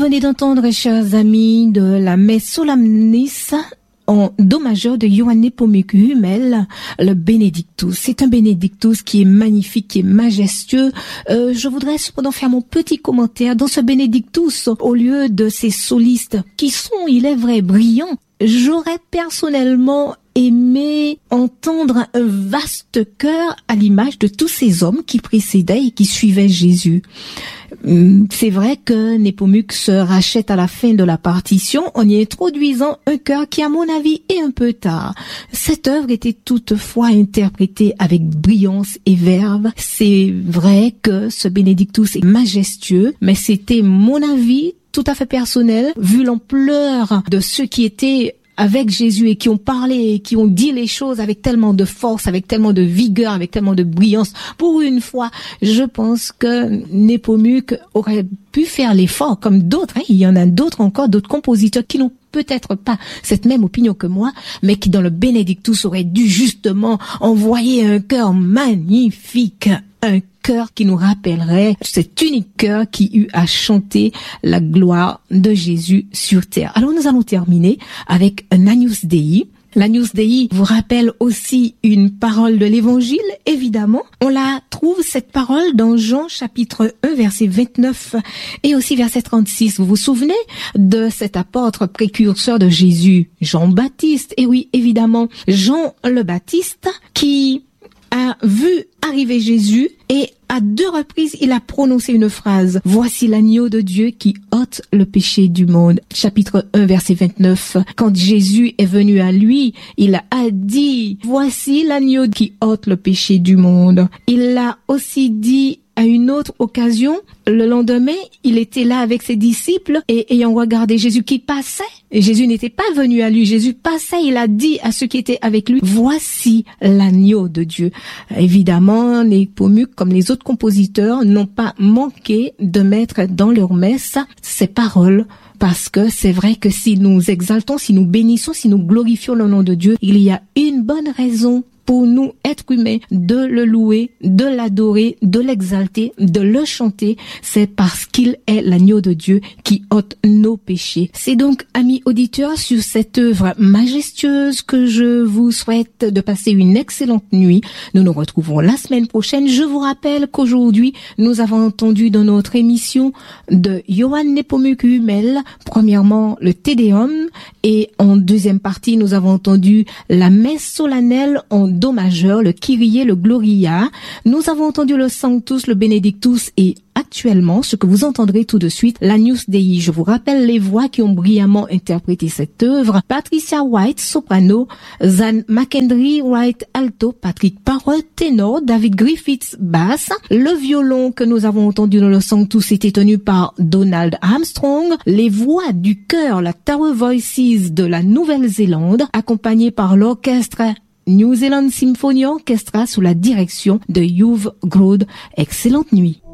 venez d'entendre, chers amis, de la messe Solamnis en do majeur de Johann Nepomuk Hummel, le Benedictus. C'est un Benedictus qui est magnifique, qui est majestueux. Je voudrais cependant faire mon petit commentaire. Dans ce Benedictus, au lieu de ces solistes qui sont, il est vrai, brillants, j'aurais personnellement aimé entendre un vaste chœur à l'image de tous ces hommes qui précédaient et qui suivaient Jésus. C'est vrai que Nepomuk se rachète à la fin de la partition en y introduisant un chœur qui, à mon avis, est un peu tard. Cette œuvre était toutefois interprétée avec brillance et verve. C'est vrai que ce Benedictus est majestueux, mais c'était mon avis tout à fait personnel, vu l'ampleur de ceux qui étaient avec Jésus et qui ont parlé et qui ont dit les choses avec tellement de force, avec tellement de vigueur, avec tellement de brillance. Pour une fois, je pense que Nepomuk aurait pu faire l'effort comme d'autres. Il y en a d'autres encore, d'autres compositeurs qui n'ont peut-être pas cette même opinion que moi, mais qui dans le Benedictus auraient dû justement envoyer un chœur magnifique, un chœur qui nous rappellerait cet unique chœur qui eut à chanter la gloire de Jésus sur terre. Alors nous allons terminer avec un Agnus Dei. L'Agnus Dei vous rappelle aussi une parole de l'Évangile, évidemment. On la trouve, cette parole, dans Jean chapitre 1, verset 29 et aussi verset 36. Vous vous souvenez de cet apôtre précurseur de Jésus, Jean-Baptiste? Et oui, évidemment, Jean le Baptiste, qui a vu arriver Jésus et à 2 reprises, il a prononcé une phrase. Voici l'agneau de Dieu qui ôte le péché du monde. Chapitre 1, verset 29. Quand Jésus est venu à lui, il a dit, voici l'agneau qui ôte le péché du monde. Il l'a aussi dit à une autre occasion, le lendemain, il était là avec ses disciples et ayant regardé Jésus qui passait, et Jésus n'était pas venu à lui, Jésus passait, il a dit à ceux qui étaient avec lui, voici l'agneau de Dieu. Évidemment, Nepomuk, comme les autres compositeurs, n'ont pas manqué de mettre dans leur messe ces paroles. Parce que c'est vrai que si nous exaltons, si nous bénissons, si nous glorifions le nom de Dieu, il y a une bonne raison pour nous, êtres humains, de le louer, de l'adorer, de l'exalter, de le chanter. C'est parce qu'il est l'agneau de Dieu qui ôte nos péchés. C'est donc, amis auditeurs, sur cette œuvre majestueuse que je vous souhaite de passer une excellente nuit. Nous nous retrouvons la semaine prochaine. Je vous rappelle qu'aujourd'hui, nous avons entendu dans notre émission de Johann Nepomuk Hummel, premièrement le Te Deum, et en deuxième partie, nous avons entendu la messe solennelle en do majeur, le Kyrie, le Gloria. Nous avons entendu le Sanctus, le Benedictus et actuellement, ce que vous entendrez tout de suite, l'Agnus Dei. Je vous rappelle les voix qui ont brillamment interprété cette œuvre. Patricia White, soprano, Zan McKendry, White, alto, Patrick Parrot, ténor, David Griffiths, basse. Le violon que nous avons entendu dans le Sanctus était tenu par Donald Armstrong. Les voix du chœur, la Tower Voices de la Nouvelle-Zélande, accompagnées par l'orchestre New Zealand Symphony Orchestra sous la direction de Hugh Grode. Excellente nuit.